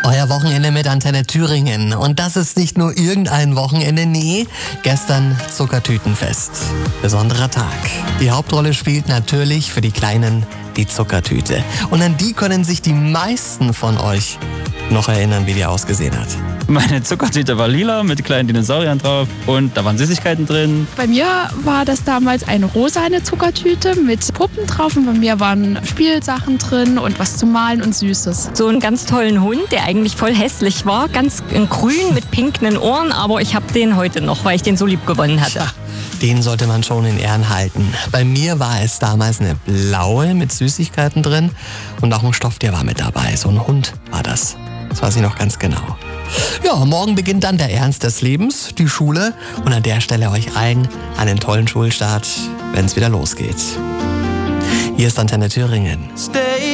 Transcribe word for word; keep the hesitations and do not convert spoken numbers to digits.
Euer Wochenende mit Antenne Thüringen. Und das ist nicht nur irgendein Wochenende, nee, gestern Zuckertütenfest. Besonderer Tag. Die Hauptrolle spielt natürlich für die Kleinen die Zuckertüte. Und an die können sich die meisten von euch noch erinnern, wie die ausgesehen hat. Meine Zuckertüte war lila mit kleinen Dinosauriern drauf und da waren Süßigkeiten drin. Bei mir war das damals eine rosane Zuckertüte mit Puppen drauf und bei mir waren Spielsachen drin und was zum Malen und Süßes. So einen ganz tollen Hund, der eigentlich voll hässlich war, ganz in grün mit pinken Ohren, aber ich habe den heute noch, weil ich den so lieb gewonnen hatte. Ja, den sollte man schon in Ehren halten. Bei mir war es damals eine blaue mit Süßigkeiten drin und auch ein Stofftier war mit dabei. So ein Hund war das. Das weiß ich noch ganz genau. Ja, morgen beginnt dann der Ernst des Lebens, die Schule. Und an der Stelle euch allen einen tollen Schulstart, wenn es wieder losgeht. Hier ist Antenne Thüringen. Stay